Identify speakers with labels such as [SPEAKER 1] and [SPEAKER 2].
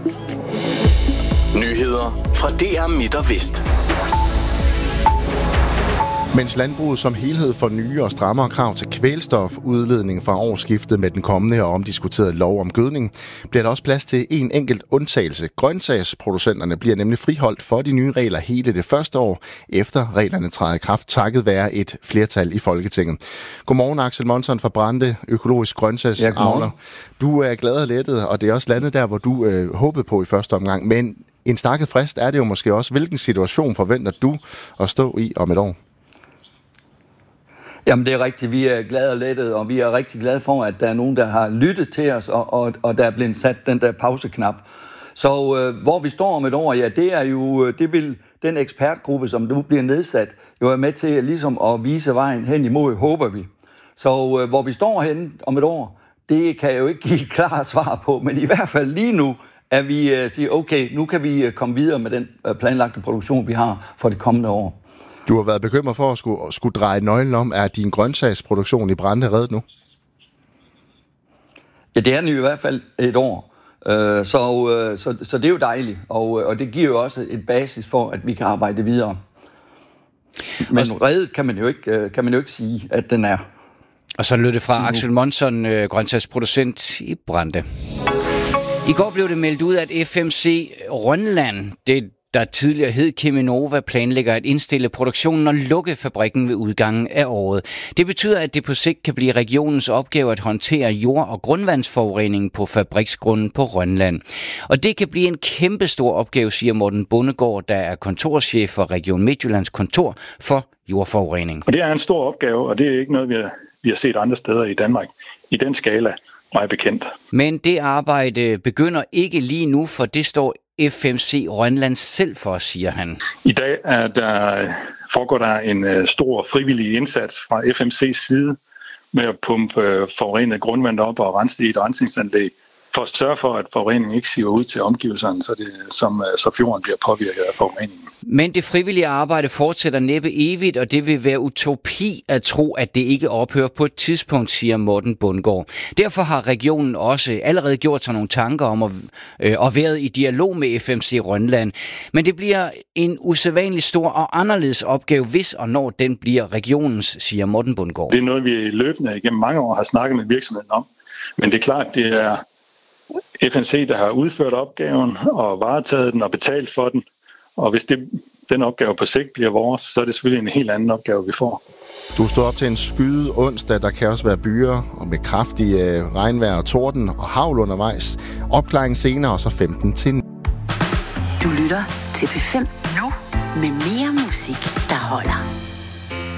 [SPEAKER 1] Nyheder fra DR Midt og Vest.
[SPEAKER 2] Mens landbruget som helhed får nye og strammere krav til kvælstofudledning fra årsskiftet med den kommende og omdiskuterede lov om gødning, bliver der også plads til en enkelt undtagelse. Grøntsagsproducenterne bliver nemlig friholdt for de nye regler hele det første år, efter reglerne træder i kraft, takket være et flertal i Folketinget. Godmorgen, Axel Monson fra Brande, økologisk grøntsagsavler. Du er glad og lettet, og det er også landet der, hvor du håbede på i første omgang. Men en stakket frist er det jo måske også. Hvilken situation forventer du at stå i om et år?
[SPEAKER 3] Jamen det er rigtigt, vi er glade og lettet, og vi er rigtig glade for, at der er nogen, der har lyttet til os, og der er blevet sat den der pauseknap. Så hvor vi står om et år, ja, det vil den ekspertgruppe, som nu bliver nedsat, jo er med til ligesom at vise vejen hen imod, håber vi. Så hvor vi står hen om et år, det kan jeg jo ikke give et klart svar på, men i hvert fald lige nu, at vi siger, okay, nu kan vi komme videre med den planlagte produktion, vi har for det kommende år.
[SPEAKER 2] Du har været bekymret for at skulle dreje nøglen om. Er din grøntsagsproduktion i Brande reddet nu?
[SPEAKER 3] Ja, det er den i hvert fald et år. Så det er jo dejligt, og det giver jo også et basis for, at vi kan arbejde videre. Men reddet kan man jo ikke sige, at den er.
[SPEAKER 4] Og så lød det fra Axel Monson, grøntsagsproducent i Brande. I går blev det meldt ud, at FMC Rønland, det der tidligere hed Cheminova, planlægger at indstille produktionen og lukke fabrikken ved udgangen af året. Det betyder, at det på sigt kan blive regionens opgave at håndtere jord- og grundvandsforureningen på fabriksgrunden på Rønland. Og det kan blive en kæmpestor opgave, siger Morten Bundgaard, der er kontorchef for Region Midtjyllands kontor for jordforurening.
[SPEAKER 5] Og det er en stor opgave, og det er ikke noget, vi har set andre steder i Danmark i den skala, meget bekendt.
[SPEAKER 4] Men det arbejde begynder ikke lige nu, for det står FMC Rønland selv for, siger han.
[SPEAKER 5] I dag foregår der en stor frivillig indsats fra FMC's side med at pumpe forurenet grundvand op og rense det i et rensningsanlæg, for at sørge for, at forureningen ikke siver ud til omgivelserne, så fjorden bliver påvirket af forureningen.
[SPEAKER 4] Men det frivillige arbejde fortsætter næppe evigt, og det vil være utopi at tro, at det ikke ophører på et tidspunkt, siger Morten Bundgaard. Derfor har regionen også allerede gjort sig nogle tanker om at være i dialog med FMC Rønland. Men det bliver en usædvanlig stor og anderledes opgave, hvis og når den bliver regionens, siger Morten Bundgaard.
[SPEAKER 5] Det er noget, vi løbende igennem mange år har snakket med virksomheden om. Men det er klart, det er FMC, der har udført opgaven og varetaget den og betalt for den. Og hvis den opgave på sigt bliver vores, så er det selvfølgelig en helt anden opgave, vi får.
[SPEAKER 2] Du står op til en skyde onsdag. Der kan også være byer og med kraftige regnvejr og torden og hagl undervejs. Opklaring senere, og så 15 til.
[SPEAKER 6] Du lytter til P5 nu med mere musik, der holder.